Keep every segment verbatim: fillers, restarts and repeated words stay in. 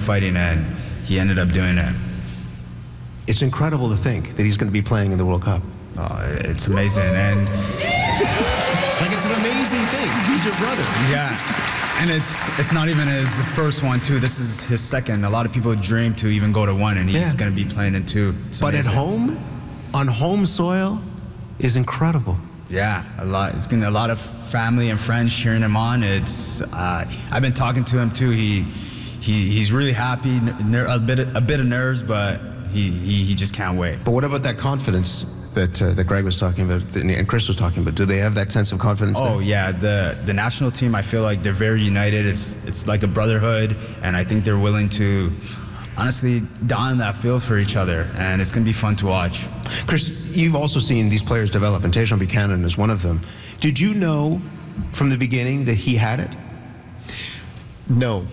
fighting, and he ended up doing it. It's incredible to think that he's going to be playing in the World Cup. Oh, it's amazing, and like it's an amazing thing. He's your brother. Yeah, and it's it's not even his first one too. This is his second. A lot of people dream to even go to one, and he's yeah. going to be playing in two. It's but amazing. At home, on home soil, is incredible. Yeah, a lot. It's gonna a lot of family and friends cheering him on. It's uh, I've been talking to him too. He he he's really happy. A bit a bit of nerves, but he he, he just can't wait. But what about that confidence that uh, that Greg was talking about and Chris was talking about? Do they have that sense of confidence? Oh there? yeah, the the national team, I feel like they're very united. It's it's like a brotherhood, and I think they're willing to honestly die on that field for each other, and it's going to be fun to watch. Chris, you've also seen these players develop, and Tajon Buchanan is one of them. Did you know from the beginning that he had it? No.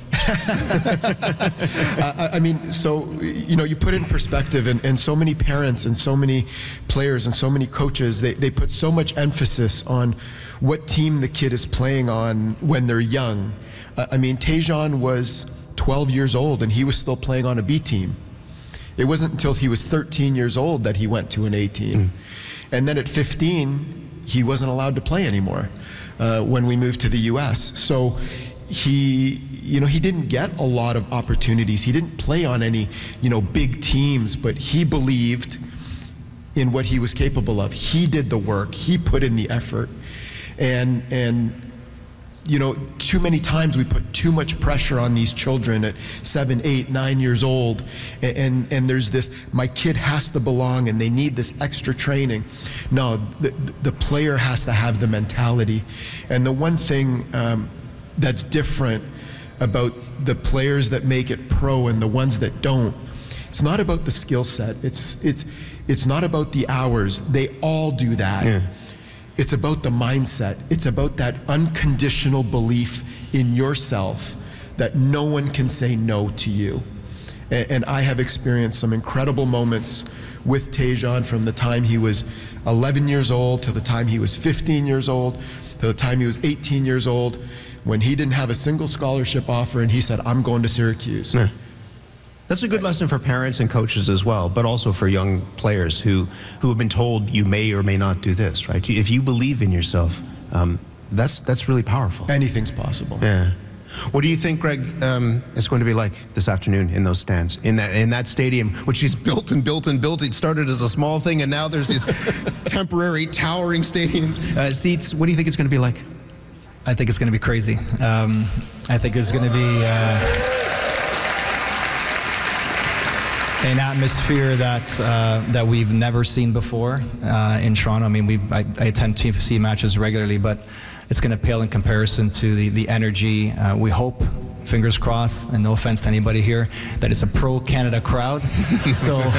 I, I mean, so, you know, you put it in perspective, and, and so many parents and so many players and so many coaches, they, they put so much emphasis on what team the kid is playing on when they're young. Uh, I mean, Tajon was twelve years old and he was still playing on a B team. It wasn't until he was thirteen years old that he went to an A team. Mm. And then at fifteen, he wasn't allowed to play anymore uh, when we moved to the U S. So he, you know, he didn't get a lot of opportunities. He didn't play on any, you know, big teams, but he believed in what he was capable of. He did the work. He put in the effort. And, and, you know, too many times we put too much pressure on these children at seven, eight, nine years old, and, and, and there's this, my kid has to belong and they need this extra training. No, the, the player has to have the mentality. And the one thing um, that's different about the players that make it pro and the ones that don't, it's not about the skill set. It's, it's, it's not about the hours. They all do that. Yeah. It's about the mindset. It's about that unconditional belief in yourself that no one can say no to you. And, and I have experienced some incredible moments with Tajon from the time he was eleven years old to the time he was fifteen years old to the time he was eighteen years old, when he didn't have a single scholarship offer and he said, I'm going to Syracuse. Yeah. That's a good lesson for parents and coaches as well, but also for young players who, who have been told you may or may not do this, right? If you believe in yourself, um, that's, that's really powerful. Anything's possible. Yeah. What do you think, Greg, um, it's going to be like this afternoon in those stands, in that, in that stadium, which is built and built and built? It started as a small thing, and now there's these temporary, towering stadium uh, seats. What do you think it's going to be like? I think it's going to be crazy. Um, I think it's going to be... Uh, an atmosphere that uh, that we've never seen before uh, in Toronto. I mean, we I, I tend to see matches regularly, but it's going to pale in comparison to the the energy. Uh, we hope, fingers crossed, and no offense to anybody here, that it's a pro-Canada crowd. So we'll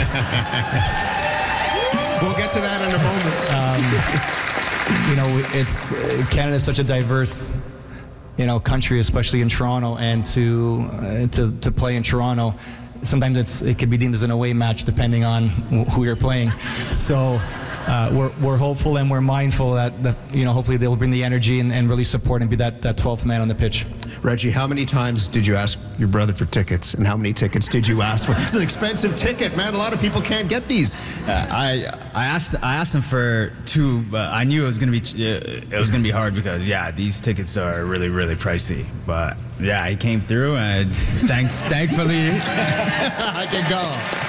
get to that in a moment. Um, you know, it's Canada is such a diverse, you know, country, especially in Toronto, and to uh, to to play in Toronto. Sometimes it's, it could be deemed as an away match depending on who you're playing. So uh, we're, we're hopeful and we're mindful that, the, you know, hopefully they'll bring the energy and, and really support and be that, that twelfth man on the pitch. Reggie, how many times did you ask your brother for tickets, and how many tickets did you ask for? It's an expensive ticket, man. A lot of people can't get these. Uh, I I asked I asked him for two, but I knew it was gonna be it was gonna be hard because yeah, these tickets are really really pricey. But yeah, he came through, and thank thankfully I can go.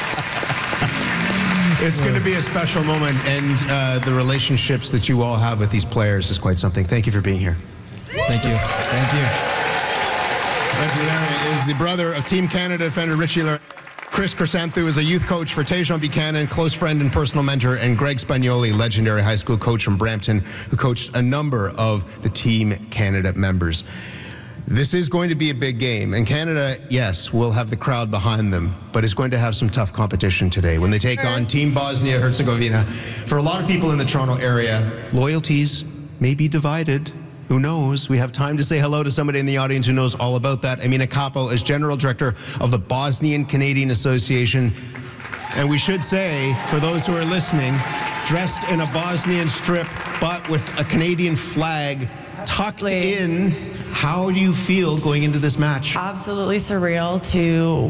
It's going to be a special moment, and uh, the relationships that you all have with these players is quite something. Thank you for being here. Thank you. Thank you. Reggie Laryea is the brother of Team Canada defender Richie Laryea. Chris Chrysanthou is a youth coach for Tajon Buchanan, close friend and personal mentor, and Greg Spagnoli, legendary high school coach from Brampton, who coached a number of the Team Canada members. This is going to be a big game, and Canada, yes, will have the crowd behind them, but is going to have some tough competition today when they take on Team Bosnia-Herzegovina. For a lot of people in the Toronto area, loyalties may be divided. Who knows? We have time to say hello to somebody in the audience who knows all about that. Amina Capo is General Director of the Bosnian Canadian Association. And we should say, for those who are listening, dressed in a Bosnian strip, but with a Canadian flag tucked in. How do you feel going into this match? Absolutely surreal to